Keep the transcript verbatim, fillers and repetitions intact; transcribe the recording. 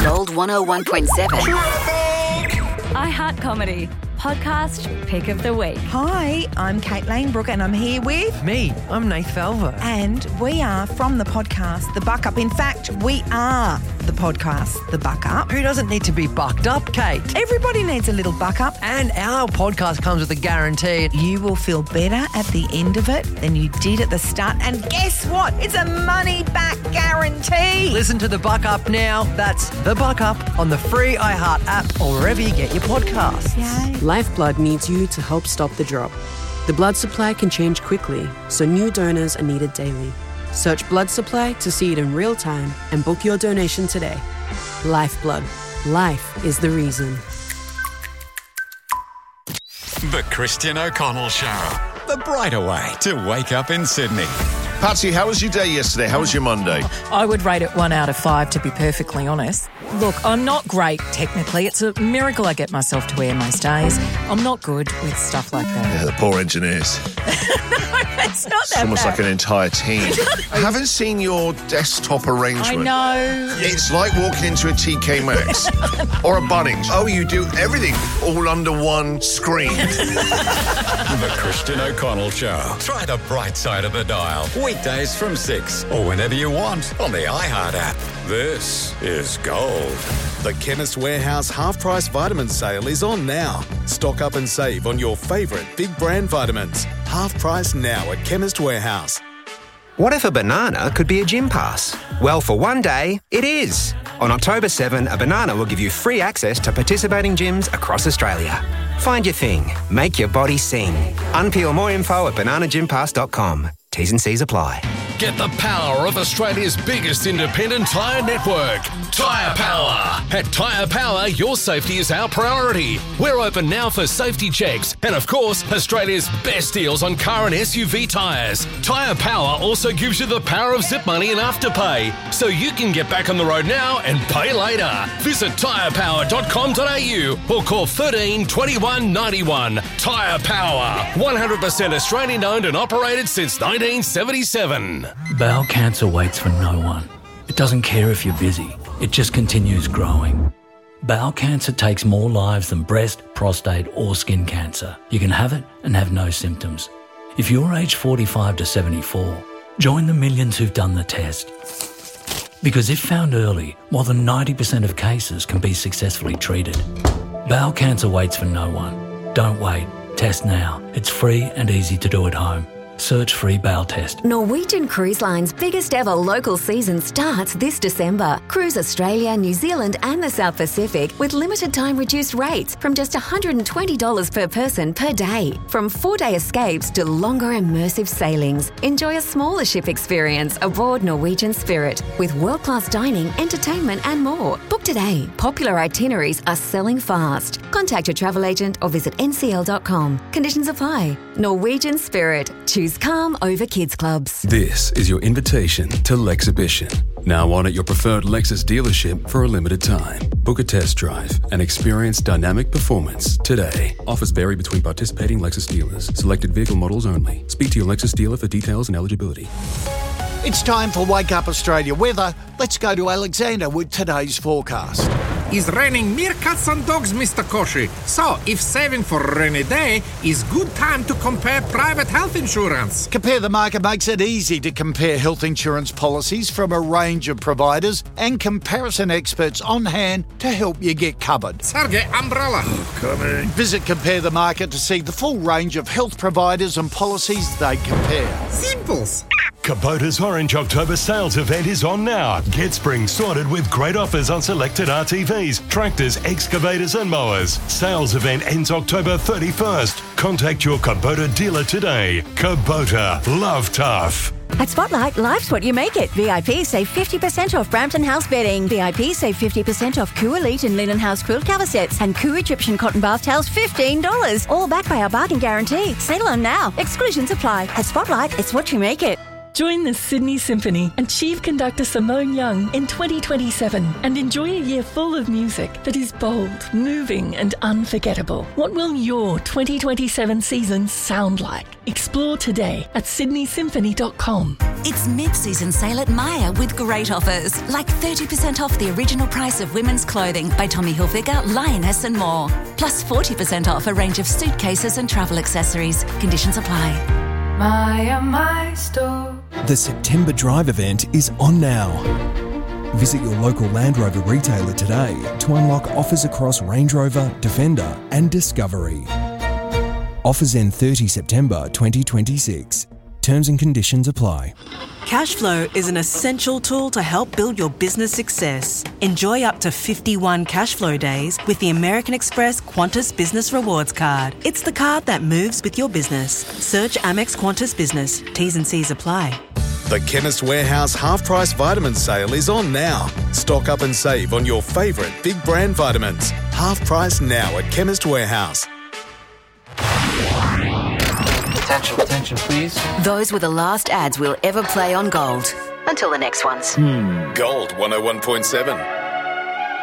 Gold one oh one point seven. iHeart Comedy Podcast Pick of the Week. Hi, I'm Kate Lanebrook and I'm here with... Me, I'm Nath Falvo. And we are from the podcast The Buck Up. In fact, we are the podcast The Buck Up. Who doesn't need to be bucked up, Kate? Everybody needs a little buck up. And our podcast comes with a guarantee. You will feel better at the end of it than you did at the start. And guess what? It's a money-back guarantee. Listen to The Buck Up now. That's The Buck Up on the free iHeart app or wherever you get your podcasts. Yay. Lifeblood needs you to help stop the drop. The blood supply can change quickly, so new donors are needed daily. Search blood supply to see it in real time and book your donation today. Lifeblood. Life is the reason. The Christian O'Connell Show. The brighter way to wake up in Sydney. Patsy, how was your day yesterday? How was your Monday? I would rate it one out of five, to be perfectly honest. Look, I'm not great technically. It's a miracle I get myself to wear most days. I'm not good with stuff like that. Yeah, the poor engineers. It's not It's that almost bad. like an entire team. I haven't seen your desktop arrangement. I know. It's like walking into a T K Maxx or a Bunnings. Oh, you do everything all under one screen. The Christian O'Connell Show. Try the bright side of the dial. Weekdays from six or whenever you want on the iHeart app. This is Gold. The Chemist Warehouse half-price vitamin sale is on now. Stock up and save on your favourite big brand vitamins. Half price now at Chemist Warehouse. What if a banana could be a gym pass? Well, for one day, it is. On October seventh, a banana will give you free access to participating gyms across Australia. Find your thing. Make your body sing. Unpeel more info at banana gym pass dot com. T's and C's apply. Get the power of Australia's biggest independent tyre network, Tyre Power. At Tyre Power, your safety is our priority. We're open now for safety checks and, of course, Australia's best deals on car and S U V tyres. Tyre Power also gives you the power of zip money and afterpay, so you can get back on the road now and pay later. Visit tyre power dot com dot a u or call thirteen twenty-one ninety-one. Tyre Power, one hundred percent Australian owned and operated since nineteen seventy-seven. Bowel cancer waits for no one. It doesn't care if you're busy. It just continues growing. Bowel cancer takes more lives than breast, prostate or skin cancer. You can have it and have no symptoms. If you're aged forty-five to seventy-four, join the millions who've done the test. Because if found early, more than ninety percent of cases can be successfully treated. Bowel cancer waits for no one. Don't wait. Test now. It's free and easy to do at home. Search free bowel test. Norwegian Cruise Line's biggest ever local season starts this December. Cruise Australia, New Zealand and the South Pacific with limited time reduced rates from just one hundred twenty dollars per person per day. From four-day escapes to longer immersive sailings. Enjoy a smaller ship experience aboard Norwegian Spirit with world-class dining, entertainment and more. Book today. Popular itineraries are selling fast. Contact your travel agent or visit n c l dot com. Conditions apply. Norwegian Spirit. Choose calm over kids clubs. This is your invitation to Lexhibition. Now on at your preferred Lexus dealership for a limited time. Book a test drive and experience dynamic performance today. Offers vary between participating Lexus dealers. Selected vehicle models only. Speak to your Lexus dealer for details and eligibility. It's time for Wake Up Australia weather. Let's go to Alexander with today's forecast. It's raining meerkats and dogs, Mister Koshi. So, if saving for a rainy day is good time to compare private health insurance. Compare the Market makes it easy to compare health insurance policies from a range of providers and comparison experts on hand to help you get covered. Sergey, umbrella. Coming. Visit Compare the Market to see the full range of health providers and policies they compare. Simples. Kubota's Orange October sales event is on now. Get spring sorted with great offers on selected R T Vs, tractors, excavators and mowers. Sales event ends October thirty-first. Contact your Kubota dealer today. Kubota, love tough. At Spotlight, life's what you make it. V I P save fifty percent off Brampton House bedding. V I P save fifty percent off Coo Elite and Linen House quilt cover sets. And Coo Egyptian cotton bath towels, fifteen dollars. All backed by our bargain guarantee. Settle on now. Exclusions apply. At Spotlight, it's what you make it. Join the Sydney Symphony and Chief Conductor Simone Young in twenty twenty-seven and enjoy a year full of music that is bold, moving and unforgettable. What will your twenty twenty-seven season sound like? Explore today at sydney symphony dot com. It's mid-season sale at Myer with great offers, like thirty percent off the original price of women's clothing by Tommy Hilfiger, Lioness and more. Plus forty percent off a range of suitcases and travel accessories. Conditions apply. Myer, my store. The September Drive event is on now. Visit your local Land Rover retailer today to unlock offers across Range Rover, Defender and Discovery. Offers end thirtieth September twenty twenty-six. Terms and conditions apply. Cashflow is an essential tool to help build your business success. Enjoy up to fifty-one Cashflow days with the American Express Qantas Business Rewards Card. It's the card that moves with your business. Search Amex Qantas Business. T's and C's apply. The Chemist Warehouse half-price vitamin sale is on now. Stock up and save on your favourite big brand vitamins. Half price now at Chemist Warehouse. Attention, attention, please. Those were the last ads we'll ever play on Gold. Until the next ones. Gold one oh one point seven.